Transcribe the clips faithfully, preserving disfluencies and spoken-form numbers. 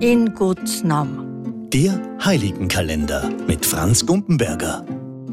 In Gottes Namen. Der Heiligenkalender mit Franz Gumpenberger.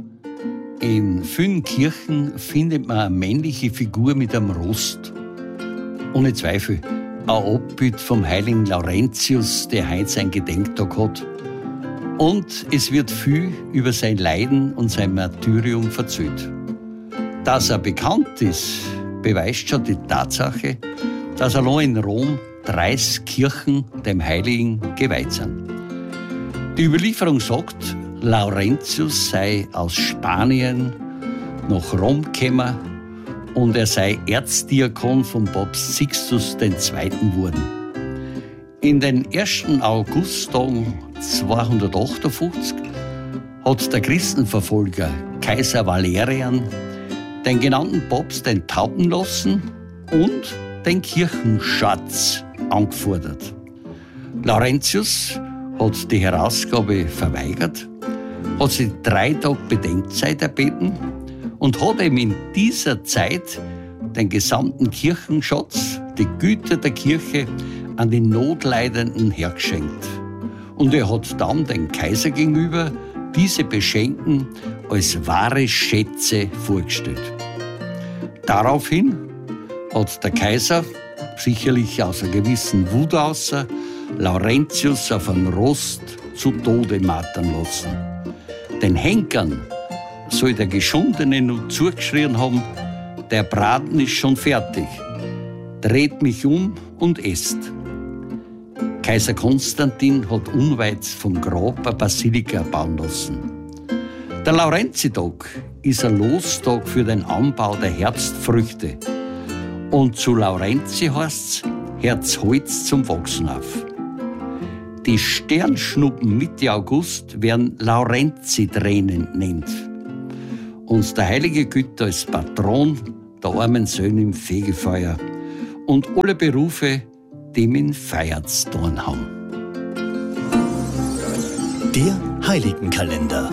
In vielen Kirchen findet man eine männliche Figur mit einem Rost. Ohne Zweifel ein Abbild vom heiligen Laurentius, der heute seinen Gedenktag hat. Und es wird viel über sein Leiden und sein Martyrium erzählt. Dass er bekannt ist, beweist schon die Tatsache, dass allein in Rom dreißig Kirchen dem Heiligen geweiht sind. Die Überlieferung sagt, Laurentius sei aus Spanien nach Rom gekommen und er sei Erzdiakon von Papst Sixtus der Zweite geworden. In den ersten Augusttagen zweihundertachtundfünfzig hat der Christenverfolger Kaiser Valerian den genannten Papst enthaupten lassen und den Kirchenschatz angefordert. Laurentius hat die Herausgabe verweigert, hat sich drei Tage Bedenkzeit erbeten und hat ihm in dieser Zeit den gesamten Kirchenschatz, die Güter der Kirche, an die Notleidenden hergeschenkt. Und er hat dann den Kaiser gegenüber diese Beschenken als wahre Schätze vorgestellt. Daraufhin hat der Kaiser, sicherlich aus einer gewissen Wut außer, Laurentius auf einen Rost zu Tode martern lassen. Den Henkern soll der Geschundene nur zugeschrien haben, der Braten ist schon fertig, dreht mich um und esst. Kaiser Konstantin hat unweit vom Grab eine Basilika bauen lassen. Der Laurentitag ist ein Lostag für den Anbau der Herbstfrüchte. Und zu Laurenzi heißt's, Herz Holz zum Wachsen auf. Die Sternschnuppen Mitte August werden Laurenzi-Tränen genannt. Und der heilige Güter als Patron der armen Söhne im Fegefeuer und alle Berufe, die ihn feiert's tun haben. Der Heiligenkalender.